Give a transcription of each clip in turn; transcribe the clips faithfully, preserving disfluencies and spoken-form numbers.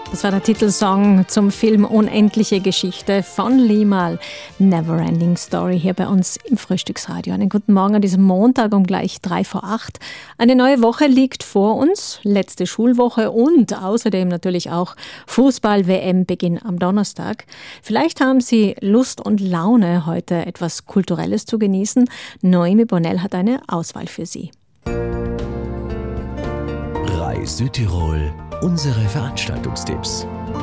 Das war der Titelsong zum Film Unendliche Geschichte von Limahl. Neverending Story hier bei uns im Frühstücksradio. Einen guten Morgen an diesem Montag um gleich drei vor acht. Eine neue Woche liegt vor uns, letzte Schulwoche und außerdem natürlich auch Fußball-W M-Beginn am Donnerstag. Vielleicht haben Sie Lust und Laune, heute etwas Kulturelles zu genießen. Noemi Bonnell hat eine Auswahl für Sie. Reis Südtirol. Unsere Veranstaltungstipps.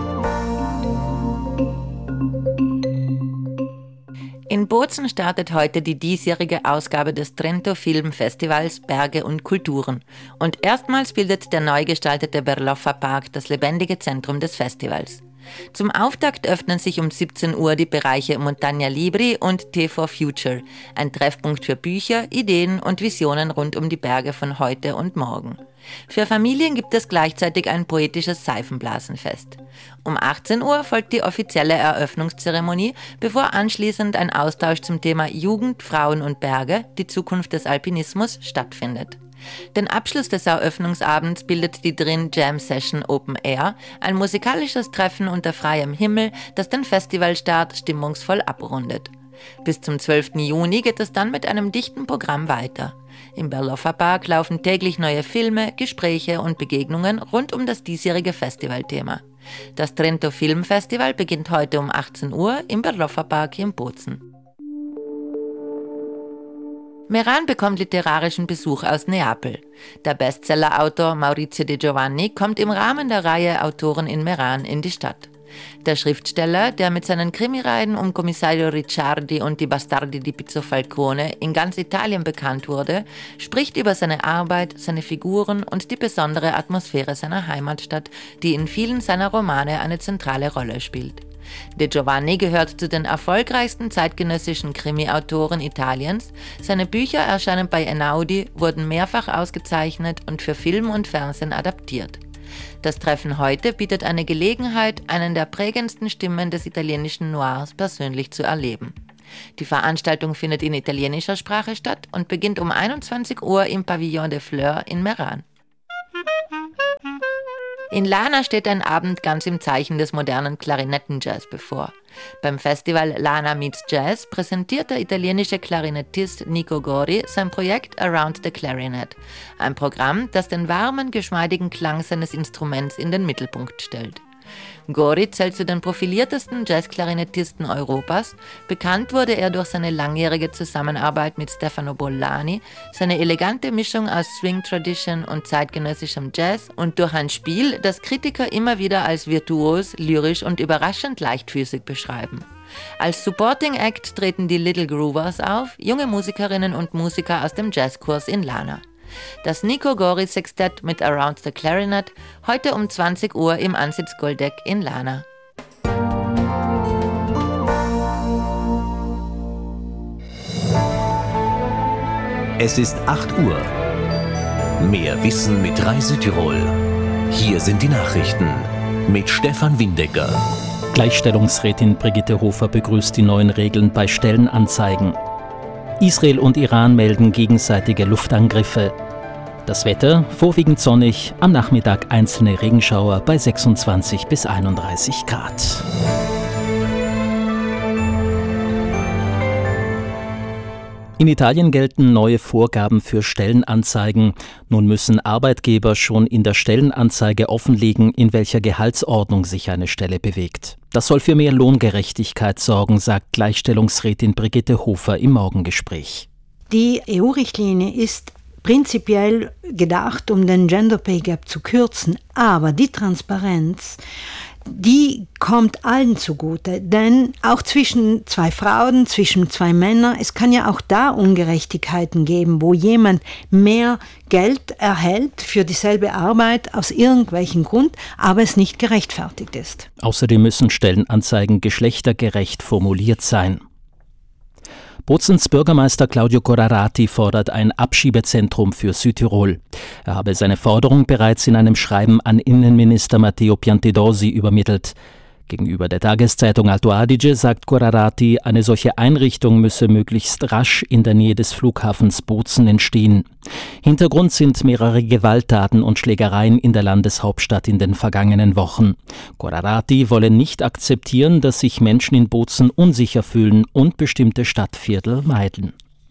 In Bozen startet heute die diesjährige Ausgabe des Trento Film Festivals Berge und Kulturen. Und erstmals bildet der neu gestaltete Berloffa Park das lebendige Zentrum des Festivals. Zum Auftakt öffnen sich um siebzehn Uhr die Bereiche Montagna Libri und T for Future, ein Treffpunkt für Bücher, Ideen und Visionen rund um die Berge von heute und morgen. Für Familien gibt es gleichzeitig ein poetisches Seifenblasenfest. Um achtzehn Uhr folgt die offizielle Eröffnungszeremonie, bevor anschließend ein Austausch zum Thema Jugend, Frauen und Berge, die Zukunft des Alpinismus, stattfindet. Den Abschluss des Eröffnungsabends bildet die Drin Jam Session Open Air, ein musikalisches Treffen unter freiem Himmel, das den Festivalstart stimmungsvoll abrundet. Bis zum zwölften Juni geht es dann mit einem dichten Programm weiter. Im Berloffa Park laufen täglich neue Filme, Gespräche und Begegnungen rund um das diesjährige Festivalthema. Das Trento Film Festival beginnt heute um achtzehn Uhr im Berloffa Park in Bozen. Meran bekommt literarischen Besuch aus Neapel. Der Bestsellerautor Maurizio De Giovanni kommt im Rahmen der Reihe Autoren in Meran in die Stadt. Der Schriftsteller, der mit seinen Krimireihen um Commissario Ricciardi und die Bastardi di Pizzo Falcone in ganz Italien bekannt wurde, spricht über seine Arbeit, seine Figuren und die besondere Atmosphäre seiner Heimatstadt, die in vielen seiner Romane eine zentrale Rolle spielt. De Giovanni gehört zu den erfolgreichsten zeitgenössischen Krimi-Autoren Italiens. Seine Bücher erscheinen bei Einaudi, wurden mehrfach ausgezeichnet und für Film und Fernsehen adaptiert. Das Treffen heute bietet eine Gelegenheit, einen der prägendsten Stimmen des italienischen Noirs persönlich zu erleben. Die Veranstaltung findet in italienischer Sprache statt und beginnt um einundzwanzig Uhr im Pavillon des Fleurs in Meran. In Lana steht ein Abend ganz im Zeichen des modernen Klarinettenjazz bevor. Beim Festival Lana Meets Jazz präsentiert der italienische Klarinettist Nico Gori sein Projekt Around the Clarinet, ein Programm, das den warmen, geschmeidigen Klang seines Instruments in den Mittelpunkt stellt. Gori zählt zu den profiliertesten Jazzklarinettisten Europas. Bekannt wurde er durch seine langjährige Zusammenarbeit mit Stefano Bollani, seine elegante Mischung aus Swing Tradition und zeitgenössischem Jazz und durch ein Spiel, das Kritiker immer wieder als virtuos, lyrisch und überraschend leichtfüßig beschreiben. Als Supporting Act treten die Little Groovers auf, junge Musikerinnen und Musiker aus dem Jazzkurs in Lana. Das Nico Gori Sextett mit Around the Clarinet, heute um zwanzig Uhr im Ansitz Goldeck in Lana. Es ist acht Uhr. Mehr Wissen mit Reis Südtirol. Hier sind die Nachrichten mit Stefan Windecker. Gleichstellungsrätin Brigitte Hofer begrüßt die neuen Regeln bei Stellenanzeigen. Israel und Iran melden gegenseitige Luftangriffe. Das Wetter vorwiegend sonnig, am Nachmittag einzelne Regenschauer bei sechsundzwanzig bis einunddreißig Grad. In Italien gelten neue Vorgaben für Stellenanzeigen. Nun müssen Arbeitgeber schon in der Stellenanzeige offenlegen, in welcher Gehaltsordnung sich eine Stelle bewegt. Das soll für mehr Lohngerechtigkeit sorgen, sagt Gleichstellungsrätin Brigitte Hofer im Morgengespräch. Die E U-Richtlinie ist prinzipiell gedacht, um den Gender Pay Gap zu kürzen, aber die Transparenz, die kommt allen zugute, denn auch zwischen zwei Frauen, zwischen zwei Männern, es kann ja auch da Ungerechtigkeiten geben, wo jemand mehr Geld erhält für dieselbe Arbeit aus irgendwelchem Grund, aber es nicht gerechtfertigt ist. Außerdem müssen Stellenanzeigen geschlechtergerecht formuliert sein. Bozens Bürgermeister Claudio Corrarati fordert ein Abschiebezentrum für Südtirol. Er habe seine Forderung bereits in einem Schreiben an Innenminister Matteo Piantedosi übermittelt. Gegenüber der Tageszeitung Alto Adige sagt Gorarati, eine solche Einrichtung müsse möglichst rasch in der Nähe des Flughafens Bozen entstehen. Hintergrund sind mehrere Gewalttaten und Schlägereien in der Landeshauptstadt in den vergangenen Wochen. Gorarati wolle nicht akzeptieren, dass sich Menschen in Bozen unsicher fühlen und bestimmte Stadtviertel meiden.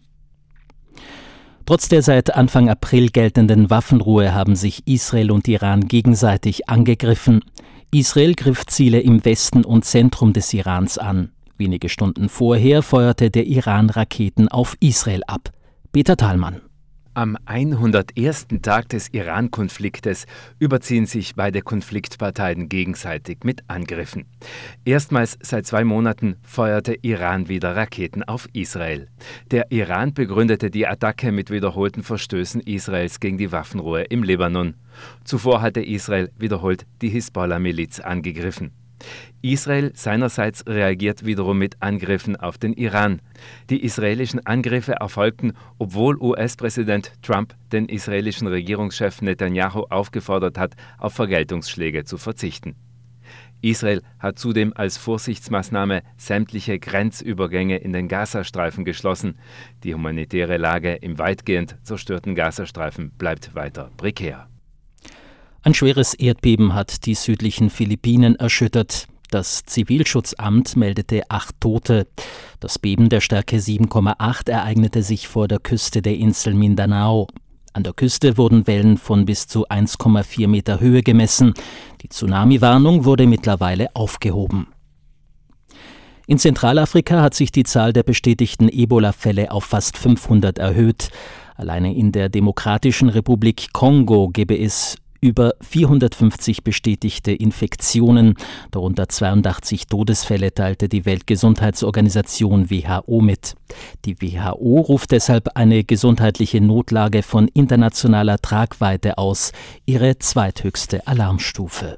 Trotz der seit Anfang April geltenden Waffenruhe haben sich Israel und Iran gegenseitig angegriffen. Israel griff Ziele im Westen und Zentrum des Irans an. Wenige Stunden vorher feuerte der Iran Raketen auf Israel ab. Peter Thalmann. Am hundertersten Tag des Iran-Konfliktes überziehen sich beide Konfliktparteien gegenseitig mit Angriffen. Erstmals seit zwei Monaten feuerte Iran wieder Raketen auf Israel. Der Iran begründete die Attacke mit wiederholten Verstößen Israels gegen die Waffenruhe im Libanon. Zuvor hatte Israel wiederholt die Hisbollah-Miliz angegriffen. Israel seinerseits reagiert wiederum mit Angriffen auf den Iran. Die israelischen Angriffe erfolgten, obwohl U S-Präsident Trump den israelischen Regierungschef Netanyahu aufgefordert hat, auf Vergeltungsschläge zu verzichten. Israel hat zudem als Vorsichtsmaßnahme sämtliche Grenzübergänge in den Gazastreifen geschlossen. Die humanitäre Lage im weitgehend zerstörten Gazastreifen bleibt weiter prekär. Ein schweres Erdbeben hat die südlichen Philippinen erschüttert. Das Zivilschutzamt meldete acht Tote. Das Beben der Stärke sieben Komma acht ereignete sich vor der Küste der Insel Mindanao. An der Küste wurden Wellen von bis zu eins Komma vier Meter Höhe gemessen. Die Tsunami-Warnung wurde mittlerweile aufgehoben. In Zentralafrika hat sich die Zahl der bestätigten Ebola-Fälle auf fast fünfhundert erhöht. Alleine in der Demokratischen Republik Kongo gebe es über vierhundertfünfzig bestätigte Infektionen, darunter zweiundachtzig Todesfälle, teilte die Weltgesundheitsorganisation W H O mit. Die W H O ruft deshalb eine gesundheitliche Notlage von internationaler Tragweite aus, ihre zweithöchste Alarmstufe.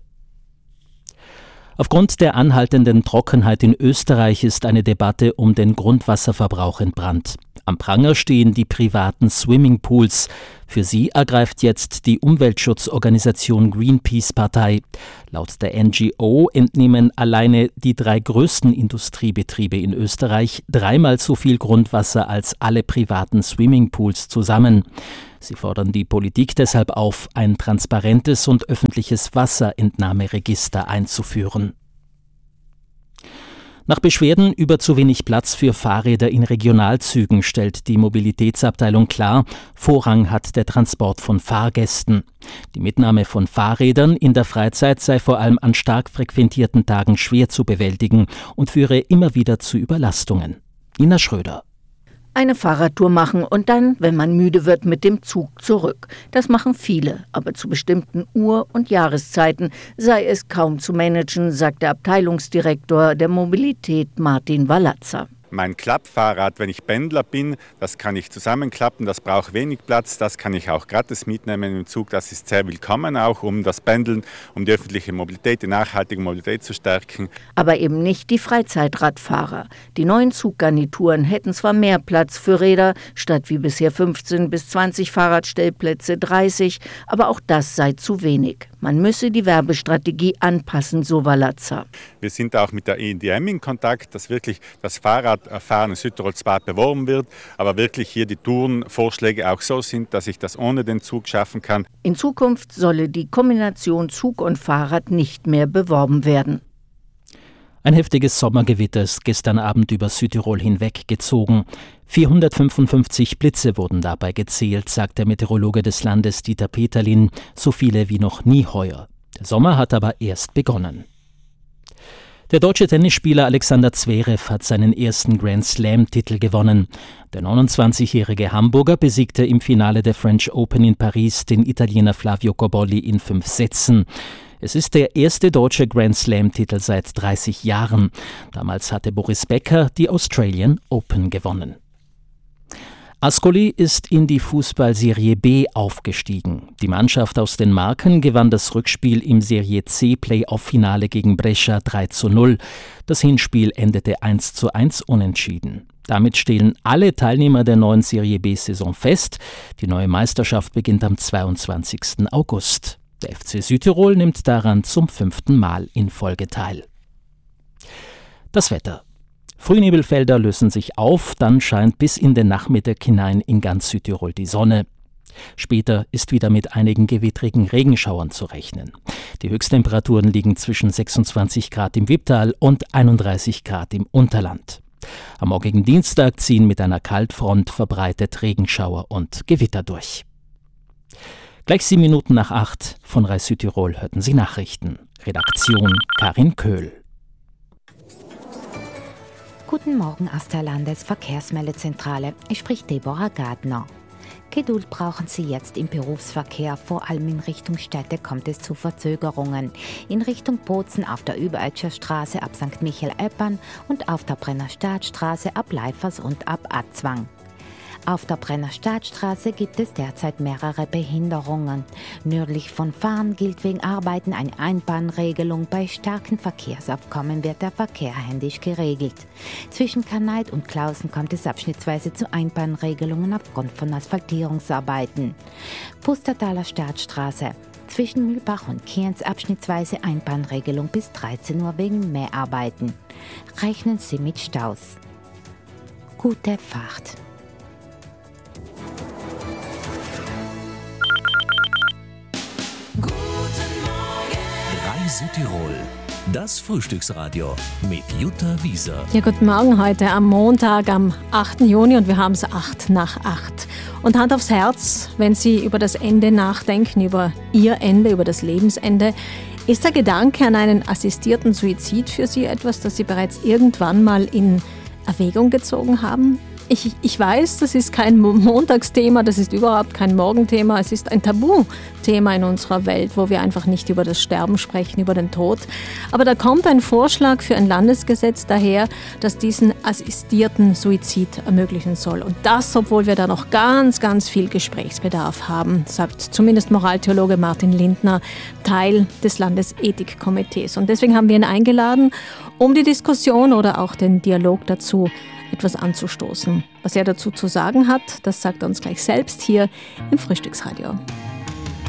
Aufgrund der anhaltenden Trockenheit in Österreich ist eine Debatte um den Grundwasserverbrauch entbrannt. Am Pranger stehen die privaten Swimmingpools. Für sie ergreift jetzt die Umweltschutzorganisation Greenpeace Partei. Laut der N G O entnehmen alleine die drei größten Industriebetriebe in Österreich dreimal so viel Grundwasser als alle privaten Swimmingpools zusammen. Sie fordern die Politik deshalb auf, ein transparentes und öffentliches Wasserentnahmeregister einzuführen. Nach Beschwerden über zu wenig Platz für Fahrräder in Regionalzügen stellt die Mobilitätsabteilung klar, Vorrang hat der Transport von Fahrgästen. Die Mitnahme von Fahrrädern in der Freizeit sei vor allem an stark frequentierten Tagen schwer zu bewältigen und führe immer wieder zu Überlastungen. Ina Schröder. Eine Fahrradtour machen und dann, wenn man müde wird, mit dem Zug zurück. Das machen viele, aber zu bestimmten Uhr- und Jahreszeiten sei es kaum zu managen, sagt der Abteilungsdirektor der Mobilität Martin Wallatzer. Mein Klappfahrrad, wenn ich Pendler bin, das kann ich zusammenklappen, das braucht wenig Platz, das kann ich auch gratis mitnehmen im Zug, das ist sehr willkommen auch, um das Pendeln, um die öffentliche Mobilität, die nachhaltige Mobilität zu stärken. Aber eben nicht die Freizeitradfahrer. Die neuen Zuggarnituren hätten zwar mehr Platz für Räder, statt wie bisher fünfzehn bis zwanzig Fahrradstellplätze dreißig, aber auch das sei zu wenig. Man müsse die Werbestrategie anpassen, so Wallatzer. Wir sind auch mit der E N D M in Kontakt, dass wirklich das Fahrradfahren in Südtirol zwar beworben wird, aber wirklich hier die Tourenvorschläge auch so sind, dass ich das ohne den Zug schaffen kann. In Zukunft solle die Kombination Zug und Fahrrad nicht mehr beworben werden. Ein heftiges Sommergewitter ist gestern Abend über Südtirol hinweggezogen. vierhundertfünfundfünfzig Blitze wurden dabei gezählt, sagt der Meteorologe des Landes Dieter Peterlin, so viele wie noch nie heuer. Der Sommer hat aber erst begonnen. Der deutsche Tennisspieler Alexander Zverev hat seinen ersten Grand-Slam-Titel gewonnen. Der neunundzwanzigjährige Hamburger besiegte im Finale der French Open in Paris den Italiener Flavio Cobolli in fünf Sätzen. Es ist der erste deutsche Grand-Slam-Titel seit dreißig Jahren. Damals hatte Boris Becker die Australian Open gewonnen. Ascoli ist in die Fußball-Serie B aufgestiegen. Die Mannschaft aus den Marken gewann das Rückspiel im Serie C Play-Off-Finale gegen Brescia drei zu null. Das Hinspiel endete eins zu eins unentschieden. Damit stehen alle Teilnehmer der neuen Serie B-Saison fest. Die neue Meisterschaft beginnt am zweiundzwanzigsten August. Der F C Südtirol nimmt daran zum fünften Mal in Folge teil. Das Wetter. Frühnebelfelder lösen sich auf, dann scheint bis in den Nachmittag hinein in ganz Südtirol die Sonne. Später ist wieder mit einigen gewittrigen Regenschauern zu rechnen. Die Höchsttemperaturen liegen zwischen sechsundzwanzig Grad im Wipptal und einunddreißig Grad im Unterland. Am morgigen Dienstag ziehen mit einer Kaltfront verbreitet Regenschauer und Gewitter durch. Gleich sieben Minuten nach acht von Reis Südtirol hörten Sie Nachrichten. Redaktion Karin Köhl. Guten Morgen aus der Landesverkehrsmeldezentrale. Es spricht Deborah Gardner. Geduld brauchen Sie jetzt im Berufsverkehr. Vor allem in Richtung Städte kommt es zu Verzögerungen. In Richtung Bozen auf der Überetscher Straße ab Sankt Michael-Eppern und auf der Brenner Staatsstraße ab Leifers und ab Atzwang. Auf der Brenner Staatsstraße gibt es derzeit mehrere Behinderungen. Nördlich von Fahren gilt wegen Arbeiten eine Einbahnregelung. Bei starken Verkehrsaufkommen wird der Verkehr händisch geregelt. Zwischen Kaneit und Klausen kommt es abschnittsweise zu Einbahnregelungen aufgrund von Asphaltierungsarbeiten. Pustertaler Staatsstraße. Zwischen Mühlbach und Kienz abschnittsweise Einbahnregelung bis dreizehn Uhr wegen Mäharbeiten. Rechnen Sie mit Staus. Gute Fahrt. Südtirol, das Frühstücksradio mit Jutta Wieser. Ja, guten Morgen heute am Montag, am achten Juni und wir haben es acht nach acht. Und Hand aufs Herz, wenn Sie über das Ende nachdenken, über Ihr Ende, über das Lebensende, ist der Gedanke an einen assistierten Suizid für Sie etwas, das Sie bereits irgendwann mal in Erwägung gezogen haben? Ich, ich weiß, das ist kein Montagsthema, das ist überhaupt kein Morgenthema, es ist ein Tabuthema in unserer Welt, wo wir einfach nicht über das Sterben sprechen, über den Tod. Aber da kommt ein Vorschlag für ein Landesgesetz daher, das diesen assistierten Suizid ermöglichen soll. Und das, obwohl wir da noch ganz, ganz viel Gesprächsbedarf haben, sagt zumindest Moraltheologe Martin Lindner, Teil des Landesethikkomitees. Und deswegen haben wir ihn eingeladen, um die Diskussion oder auch den Dialog dazu etwas anzustoßen. Was er dazu zu sagen hat, das sagt er uns gleich selbst hier im Frühstücksradio.